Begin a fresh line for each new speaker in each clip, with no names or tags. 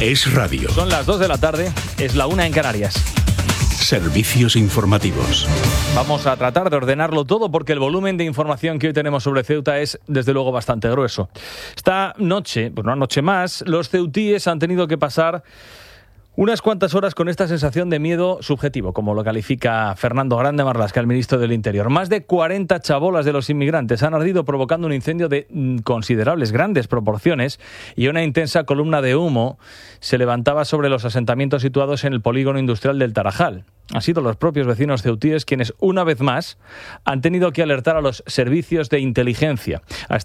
Es radio.
Son las 2 de la tarde, es la 1 en Canarias.
Servicios informativos.
Vamos a tratar de ordenarlo todo porque el volumen de información que hoy tenemos sobre Ceuta es, desde luego, bastante grueso. Esta noche, pues una noche más, los ceutíes han tenido que pasar unas cuantas horas con esta sensación de miedo subjetivo, como lo califica Fernando Grande Marlaska, el ministro del Interior. Más de 40 chabolas de los inmigrantes han ardido provocando un incendio de considerables, grandes proporciones, y una intensa columna de humo se levantaba sobre los asentamientos situados en el polígono industrial del Tarajal. Han sido los propios vecinos ceutíes quienes, una vez más, han tenido que alertar a los servicios de inteligencia,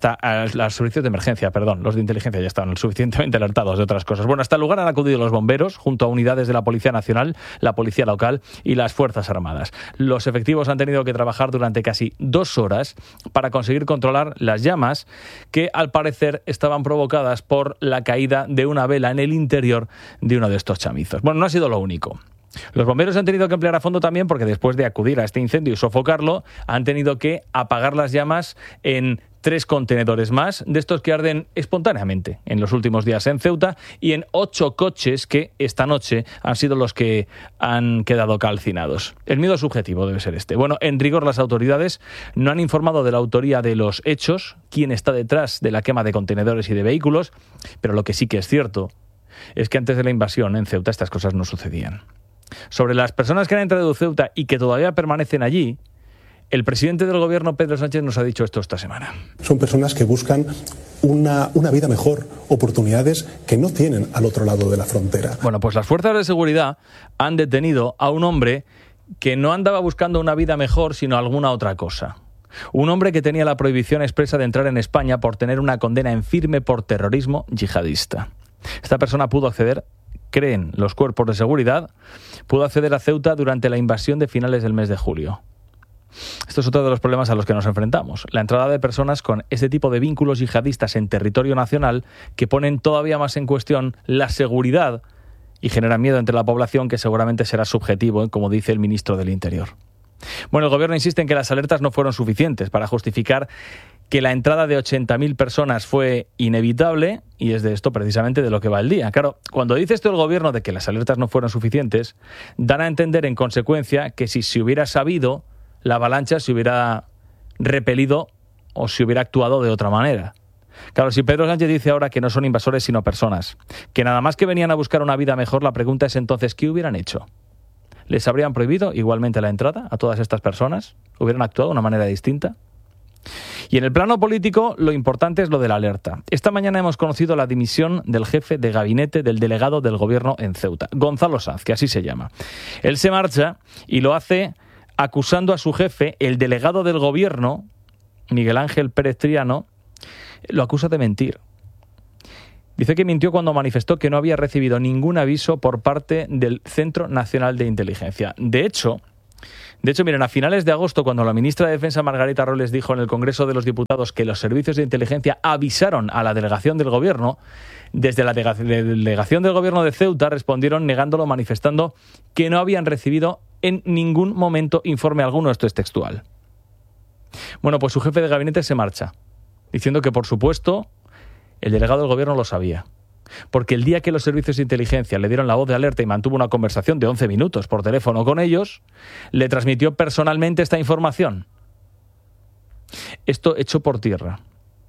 a los servicios de emergencia, los de inteligencia ya estaban suficientemente alertados de otras cosas. Bueno, hasta el lugar han acudido los bomberos, junto a unidades de la Policía Nacional, la Policía Local y las Fuerzas Armadas. Los efectivos han tenido que trabajar durante casi 2 horas para conseguir controlar las llamas que, al parecer, estaban provocadas por la caída de una vela en el interior de uno de estos chamizos. Bueno, no ha sido lo único. Los bomberos han tenido que emplear a fondo también porque después de acudir a este incendio y sofocarlo, han tenido que apagar las llamas en 3 contenedores más, de estos que arden espontáneamente en los últimos días en Ceuta, y en 8 coches que esta noche han sido los que han quedado calcinados. El miedo subjetivo debe ser este. Bueno, en rigor las autoridades no han informado de la autoría de los hechos, quién está detrás de la quema de contenedores y de vehículos, pero lo que sí que es cierto es que antes de la invasión en Ceuta estas cosas no sucedían. Sobre las personas que han entrado en Ceuta y que todavía permanecen allí, el presidente del gobierno, Pedro Sánchez, nos ha dicho esto esta semana.
Son personas que buscan una vida mejor, oportunidades que no tienen al otro lado de la frontera.
Bueno, pues las fuerzas de seguridad han detenido a un hombre que no andaba buscando una vida mejor, sino alguna otra cosa. Un hombre que tenía la prohibición expresa de entrar en España por tener una condena en firme por terrorismo yihadista. Esta persona pudo acceder, creen los cuerpos de seguridad, pudo acceder a Ceuta durante la invasión de finales del mes de julio. Esto es otro de los problemas a los que nos enfrentamos. La entrada de personas con este tipo de vínculos yihadistas en territorio nacional que ponen todavía más en cuestión la seguridad y generan miedo entre la población, que seguramente será subjetivo, como dice el ministro del Interior. Bueno, el gobierno insiste en que las alertas no fueron suficientes para justificar que la entrada de 80.000 personas fue inevitable, y es de esto precisamente de lo que va el día. Claro, cuando dice esto el gobierno de que las alertas no fueron suficientes, dan a entender en consecuencia que si se hubiera sabido, la avalancha se hubiera repelido o se hubiera actuado de otra manera. Claro, si Pedro Sánchez dice ahora que no son invasores sino personas, que nada más que venían a buscar una vida mejor, la pregunta es entonces, ¿qué hubieran hecho? ¿Les habrían prohibido igualmente la entrada a todas estas personas? ¿Hubieran actuado de una manera distinta? Y en el plano político, lo importante es lo de la alerta. Esta mañana hemos conocido la dimisión del jefe de gabinete del delegado del gobierno en Ceuta, Gonzalo Sanz, que así se llama. Él se marcha y lo hace acusando a su jefe, el delegado del gobierno, Miguel Ángel Pérez Triano, lo acusa de mentir. Dice que mintió cuando manifestó que no había recibido ningún aviso por parte del Centro Nacional de Inteligencia. De hecho, miren, a finales de agosto, cuando la ministra de Defensa, Margarita Robles, dijo en el Congreso de los Diputados que los servicios de inteligencia avisaron a la delegación del gobierno, desde la delegación del gobierno de Ceuta respondieron negándolo, manifestando que no habían recibido en ningún momento informe alguno. Esto es textual. Bueno, pues su jefe de gabinete se marcha, diciendo que, por supuesto, el delegado del gobierno lo sabía. Porque el día que los servicios de inteligencia le dieron la voz de alerta y mantuvo una conversación de 11 minutos por teléfono con ellos, le transmitió personalmente esta información. Esto echó por tierra.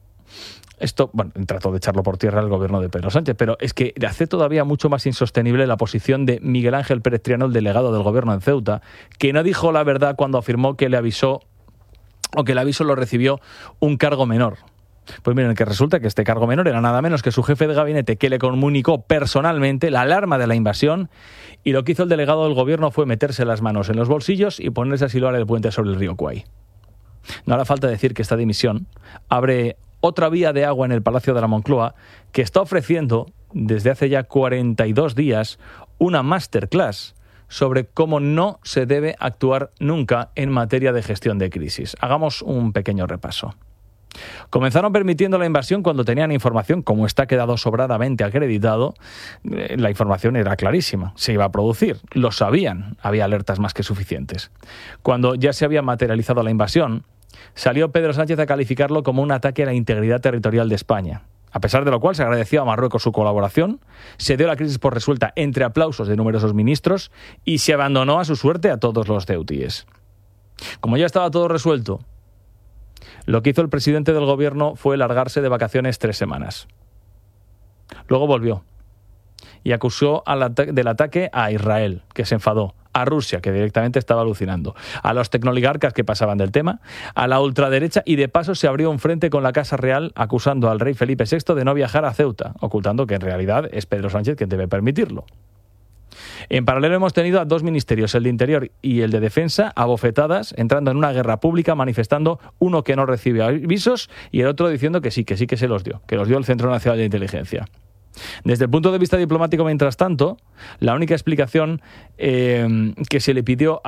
Trató de echarlo por tierra el gobierno de Pedro Sánchez, pero es que hace todavía mucho más insostenible la posición de Miguel Ángel Pérez Triano, el delegado del gobierno en Ceuta, que no dijo la verdad cuando afirmó que le avisó, o que el aviso lo recibió un cargo menor. Pues miren, que resulta que este cargo menor era nada menos que su jefe de gabinete, que le comunicó personalmente la alarma de la invasión, y lo que hizo el delegado del gobierno fue meterse las manos en los bolsillos y ponerse a silbar el puente sobre el río Kwai. No hará falta decir que esta dimisión abre otra vía de agua en el Palacio de la Moncloa, que está ofreciendo desde hace ya 42 días una masterclass sobre cómo no se debe actuar nunca en materia de gestión de crisis. Hagamos un pequeño repaso. Comenzaron permitiendo la invasión cuando tenían información, como está quedado sobradamente acreditado. La información era clarísima, se iba a producir, lo sabían, había alertas más que suficientes. Cuando ya se había materializado la invasión, salió Pedro Sánchez a calificarlo como un ataque a la integridad territorial de España, A pesar de lo cual se agradeció a Marruecos su colaboración, se dio la crisis por resuelta entre aplausos de numerosos ministros y se abandonó a su suerte a todos los ceutíes. Como ya estaba todo resuelto, lo que hizo el presidente del gobierno fue largarse de vacaciones 3 semanas. Luego volvió y acusó del ataque a Israel, que se enfadó, a Rusia, que directamente estaba alucinando, a los tecnoligarcas que pasaban del tema, a la ultraderecha, y de paso se abrió un frente con la Casa Real acusando al rey Felipe VI de no viajar a Ceuta, ocultando que en realidad es Pedro Sánchez quien debe permitirlo. En paralelo hemos tenido a 2 ministerios, el de Interior y el de Defensa, a bofetadas, entrando en una guerra pública, manifestando uno que no recibe avisos y el otro diciendo que sí que se los dio, que los dio el Centro Nacional de Inteligencia. Desde el punto de vista diplomático, mientras tanto, la única explicación que se le pidió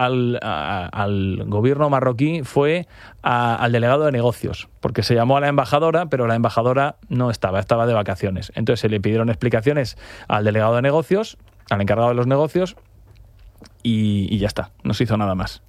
al gobierno marroquí fue al delegado de negocios, porque se llamó a la embajadora, pero la embajadora no estaba de vacaciones. Entonces se le pidieron explicaciones al delegado de negocios, al encargado de los negocios, y ya está, no se hizo nada más.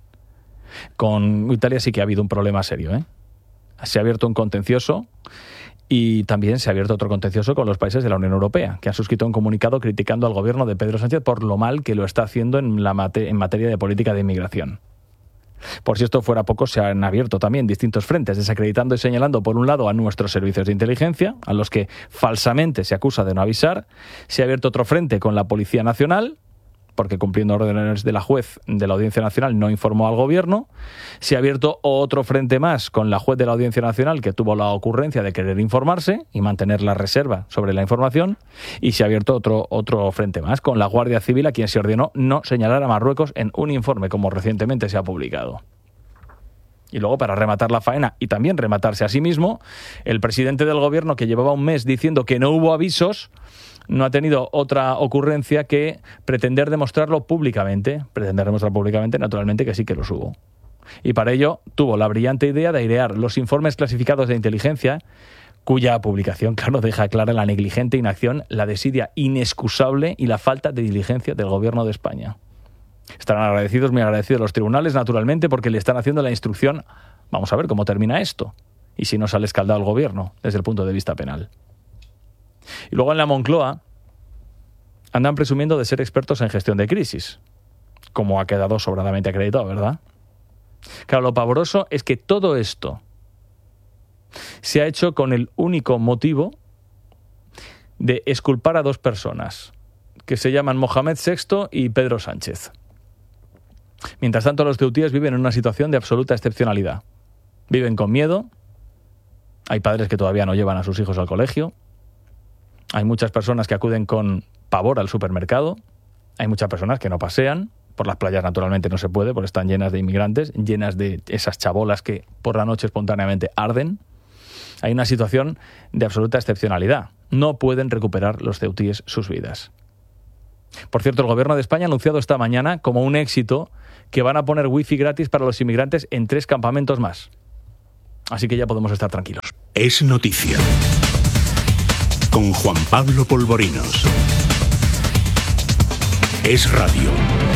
Con Italia sí que ha habido un problema serio, ¿eh? Se ha abierto un contencioso. Y también se ha abierto otro contencioso con los países de la Unión Europea, que han suscrito un comunicado criticando al gobierno de Pedro Sánchez por lo mal que lo está haciendo en materia de política de inmigración. Por si esto fuera poco, se han abierto también distintos frentes, desacreditando y señalando por un lado a nuestros servicios de inteligencia, a los que falsamente se acusa de no avisar. Se ha abierto otro frente con la Policía Nacional, porque cumpliendo órdenes de la juez de la Audiencia Nacional no informó al gobierno. Se ha abierto otro frente más con la juez de la Audiencia Nacional, que tuvo la ocurrencia de querer informarse y mantener la reserva sobre la información. Y se ha abierto otro frente más con la Guardia Civil, a quien se ordenó no señalar a Marruecos en un informe, como recientemente se ha publicado. Y luego, para rematar la faena y también rematarse a sí mismo, el presidente del gobierno, que llevaba un mes diciendo que no hubo avisos, no ha tenido otra ocurrencia que pretender demostrarlo públicamente. Pretender demostrar públicamente, naturalmente, que sí que los hubo. Y para ello tuvo la brillante idea de airear los informes clasificados de inteligencia, cuya publicación, claro, deja clara la negligente inacción, la desidia inexcusable y la falta de diligencia del gobierno de España. Estarán agradecidos, muy agradecidos los tribunales, naturalmente, porque le están haciendo la instrucción. Vamos a ver cómo termina esto y si no sale escaldado el gobierno desde el punto de vista penal. Y luego en la Moncloa andan presumiendo de ser expertos en gestión de crisis, como ha quedado sobradamente acreditado, ¿verdad? Claro, lo pavoroso es que todo esto se ha hecho con el único motivo de exculpar a 2 personas, que se llaman Mohamed VI y Pedro Sánchez. Mientras tanto, los ceutíes viven en una situación de absoluta excepcionalidad. Viven con miedo, hay padres que todavía no llevan a sus hijos al colegio, hay muchas personas que acuden con pavor al supermercado, hay muchas personas que no pasean, por las playas naturalmente no se puede, porque están llenas de inmigrantes, llenas de esas chabolas que por la noche espontáneamente arden. Hay una situación de absoluta excepcionalidad. No pueden recuperar los ceutíes sus vidas. Por cierto, el gobierno de España ha anunciado esta mañana como un éxito que van a poner wifi gratis para los inmigrantes en 3 campamentos más. Así que ya podemos estar tranquilos.
Es noticia. Con Juan Pablo Polvorinos. Es radio.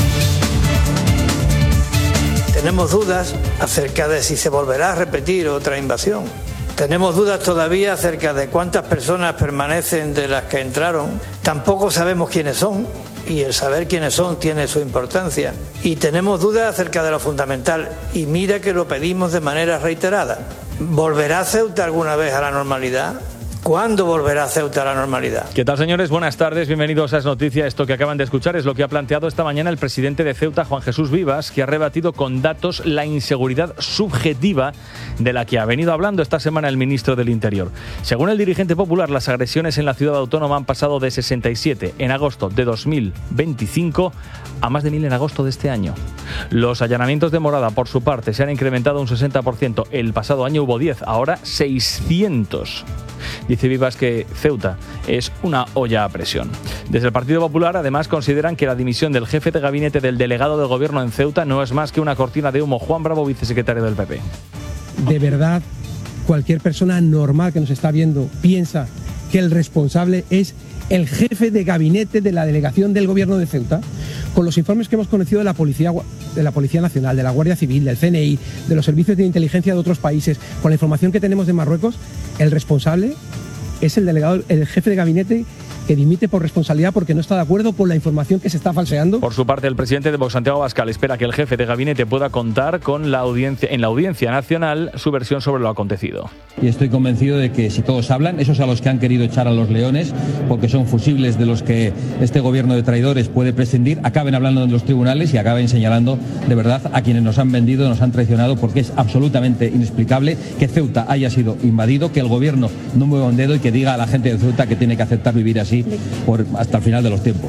Tenemos dudas acerca de si se volverá a repetir otra invasión. Tenemos dudas todavía acerca de cuántas personas permanecen de las que entraron. Tampoco sabemos quiénes son, y el saber quiénes son tiene su importancia. Y tenemos dudas acerca de lo fundamental, y mira que lo pedimos de manera reiterada. ¿Volverá Ceuta alguna vez a la normalidad? ¿Cuándo volverá Ceuta a la normalidad?
¿Qué tal, señores? Buenas tardes, bienvenidos a Es Noticia. Esto que acaban de escuchar es lo que ha planteado esta mañana el presidente de Ceuta, Juan Jesús Vivas, que ha rebatido con datos la inseguridad subjetiva de la que ha venido hablando esta semana el ministro del Interior. Según el dirigente popular, las agresiones en la ciudad autónoma han pasado de 67 en agosto de 2025 a más de 1.000 en agosto de este año. Los allanamientos de morada, por su parte, se han incrementado un 60%. El pasado año hubo 10, ahora 600. Dice Vivas que Ceuta es una olla a presión. Desde el Partido Popular, además, consideran que la dimisión del jefe de gabinete del delegado del gobierno en Ceuta no es más que una cortina de humo. Juan Bravo, vicesecretario del PP.
De verdad, cualquier persona normal que nos está viendo piensa que el responsable es el jefe de gabinete de la delegación del gobierno de Ceuta. Con los informes que hemos conocido de la Policía Nacional, de la Guardia Civil, del CNI, de los servicios de inteligencia de otros países, con la información que tenemos de Marruecos, el responsable es el jefe de gabinete que dimite por responsabilidad porque no está de acuerdo con la información que se está falseando.
Por su parte, el presidente de Vox, Santiago Abascal, espera que el jefe de gabinete pueda contar con en la Audiencia Nacional su versión sobre lo acontecido.
Y estoy convencido de que si todos hablan, esos a los que han querido echar a los leones, porque son fusibles de los que este gobierno de traidores puede prescindir, acaben hablando en los tribunales y acaben señalando de verdad a quienes nos han vendido, nos han traicionado, porque es absolutamente inexplicable que Ceuta haya sido invadido, que el gobierno no mueva un dedo y que diga a la gente de Ceuta que tiene que aceptar vivir así hasta el final de los tiempos.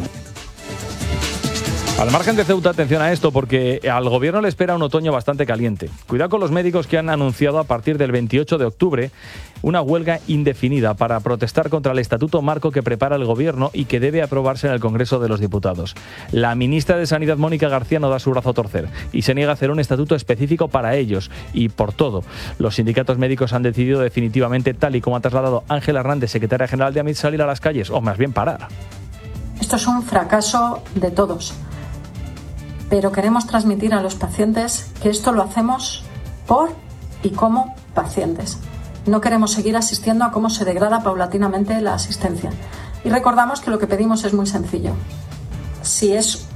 Al margen de Ceuta, atención a esto, porque al gobierno le espera un otoño bastante caliente. Cuidado con los médicos que han anunciado a partir del 28 de octubre una huelga indefinida para protestar contra el estatuto marco que prepara el gobierno y que debe aprobarse en el Congreso de los Diputados. La ministra de Sanidad, Mónica García, no da su brazo a torcer y se niega a hacer un estatuto específico para ellos. Y por todo, los sindicatos médicos han decidido definitivamente, tal y como ha trasladado Ángela Hernández, secretaria general de AMIT, salir a las calles, o más bien parar.
Esto es un fracaso de todos. Pero queremos transmitir a los pacientes que esto lo hacemos por y como pacientes. No queremos seguir asistiendo a cómo se degrada paulatinamente la asistencia. Y recordamos que lo que pedimos es muy sencillo. Si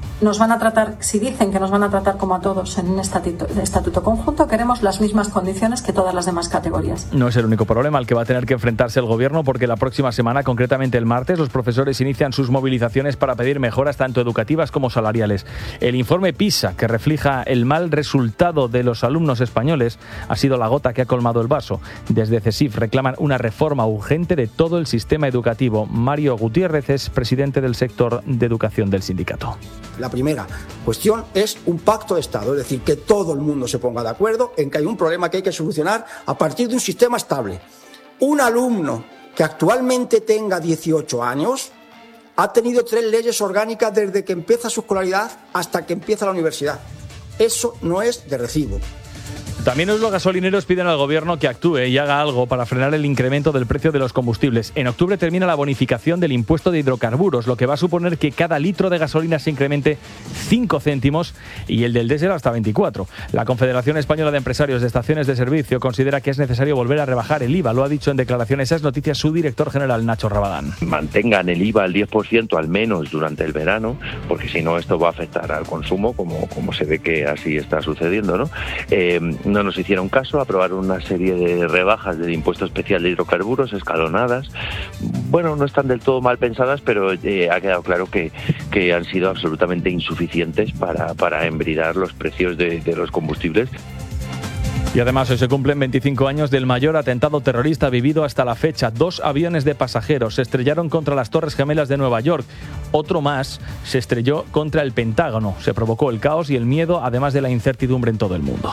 dicen que nos van a tratar como a todos en un estatuto conjunto, queremos las mismas condiciones que todas las demás categorías.
No es el único problema al que va a tener que enfrentarse el gobierno, porque la próxima semana, concretamente el martes, los profesores inician sus movilizaciones para pedir mejoras tanto educativas como salariales. El informe PISA, que refleja el mal resultado de los alumnos españoles, ha sido la gota que ha colmado el vaso. Desde CESIF reclaman una reforma urgente de todo el sistema educativo. Mario Gutiérrez es presidente del sector de educación del sindicato.
La primera cuestión es un pacto de Estado, es decir, que todo el mundo se ponga de acuerdo en que hay un problema que hay que solucionar a partir de un sistema estable. Un alumno que actualmente tenga 18 años ha tenido 3 leyes orgánicas desde que empieza su escolaridad hasta que empieza la universidad. Eso no es de recibo.
También los gasolineros piden al gobierno que actúe y haga algo para frenar el incremento del precio de los combustibles. En octubre termina la bonificación del impuesto de hidrocarburos, lo que va a suponer que cada litro de gasolina se incremente 5 céntimos y el del diésel hasta 24. La Confederación Española de Empresarios de Estaciones de Servicio considera que es necesario volver a rebajar el IVA. Lo ha dicho en declaraciones a Es Noticias su director general, Nacho Rabadán.
Mantengan el IVA al 10% al menos durante el verano, porque si no esto va a afectar al consumo, como se ve que así está sucediendo, ¿no? No nos hicieron caso, aprobaron una serie de rebajas del impuesto especial de hidrocarburos escalonadas. Bueno, no están del todo mal pensadas, pero ha quedado claro que han sido absolutamente insuficientes para embridar los precios de los combustibles.
Y además hoy se cumplen 25 años del mayor atentado terrorista vivido hasta la fecha. 2 aviones de pasajeros se estrellaron contra las Torres Gemelas de Nueva York. Otro más se estrelló contra el Pentágono. Se provocó el caos y el miedo, además de la incertidumbre en todo el mundo.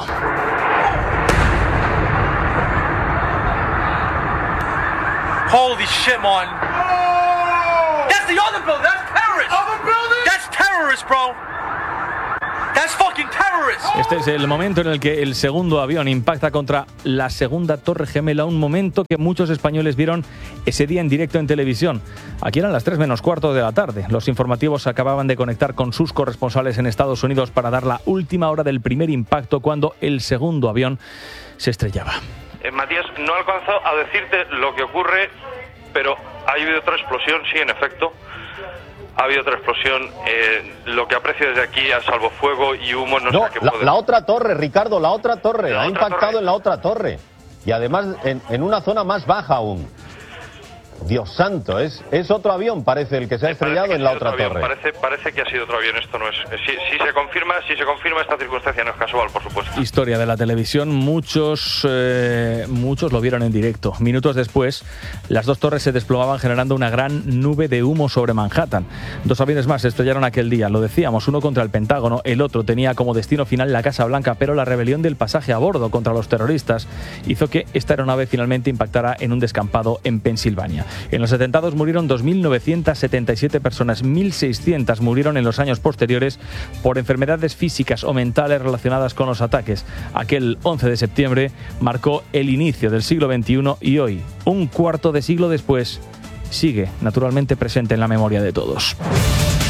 Holy shit, man. That's the other building. That's terrorist. Other building? That's terrorist, bro. That's fucking terrorist.
Este es el momento en el que el segundo avión impacta contra la segunda Torre Gemela, un momento que muchos españoles vieron ese día en directo en televisión. Aquí eran las 3:15 de la tarde. Los informativos acababan de conectar con sus corresponsales en Estados Unidos para dar la última hora del primer impacto cuando el segundo avión se estrellaba.
Matías, no alcanzo a decirte lo que ocurre, pero ha habido otra explosión, sí, en efecto. Ha habido otra explosión. Lo que aprecio desde aquí a salvofuego y humo, no sé qué puede...
La otra torre, Ricardo, la otra torre. Ha impactado en la otra torre. Y además en una zona más baja aún. Dios santo, es otro avión, parece, el que se ha estrellado en la otra torre.
Parece que ha sido otro avión, esto no es... Si se confirma esta circunstancia no es casual, por supuesto.
Historia de la televisión, muchos lo vieron en directo. Minutos después, las 2 torres se desplomaban generando una gran nube de humo sobre Manhattan. 2 aviones más se estrellaron aquel día, lo decíamos, uno contra el Pentágono, el otro tenía como destino final la Casa Blanca, pero la rebelión del pasaje a bordo contra los terroristas hizo que esta aeronave finalmente impactara en un descampado en Pensilvania. En los atentados murieron 2.977 personas, 1.600 murieron en los años posteriores por enfermedades físicas o mentales relacionadas con los ataques. Aquel 11 de septiembre marcó el inicio del siglo XXI y hoy, un cuarto de siglo después, sigue naturalmente presente en la memoria de todos.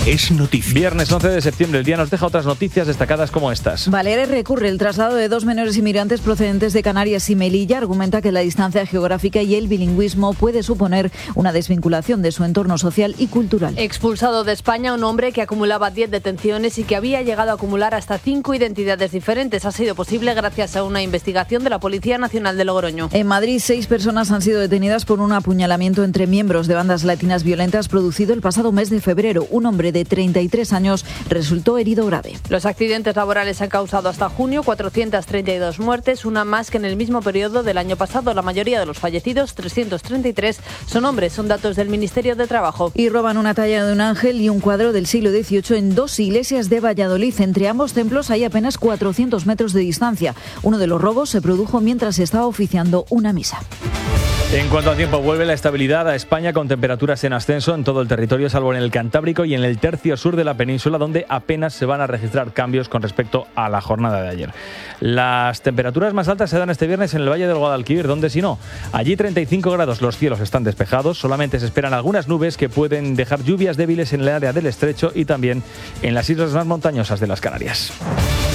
Es noticia.
Viernes 11 de septiembre, el día nos deja otras noticias destacadas como estas.
Baleares recurre el traslado de 2 menores inmigrantes procedentes de Canarias y Melilla. Argumenta que la distancia geográfica y el bilingüismo puede suponer una desvinculación de su entorno social y cultural.
Expulsado de España un hombre que acumulaba 10 detenciones y que había llegado a acumular hasta 5 identidades diferentes. Ha sido posible gracias a una investigación de la Policía Nacional de Logroño.
En Madrid, 6 personas han sido detenidas por un apuñalamiento entre miembros de bandas latinas violentas producido el pasado mes de febrero. Un hombre de 33 años resultó herido grave.
Los accidentes laborales han causado hasta junio 432 muertes, una más que en el mismo periodo del año pasado. La mayoría de los fallecidos, 333, son hombres, son datos del Ministerio de Trabajo.
Y roban una talla de un ángel y un cuadro del siglo XVIII en 2 iglesias de Valladolid. Entre ambos templos hay apenas 400 metros de distancia. Uno de los robos se produjo mientras se estaba oficiando una misa.
En cuanto al tiempo, vuelve la estabilidad a España con temperaturas en ascenso en todo el territorio, salvo en el Cantábrico y en el tercio sur de la península, donde apenas se van a registrar cambios con respecto a la jornada de ayer. Las temperaturas más altas se dan este viernes en el Valle del Guadalquivir, donde si no, allí 35 grados, los cielos están despejados, solamente se esperan algunas nubes que pueden dejar lluvias débiles en el área del estrecho y también en las islas más montañosas de las Canarias.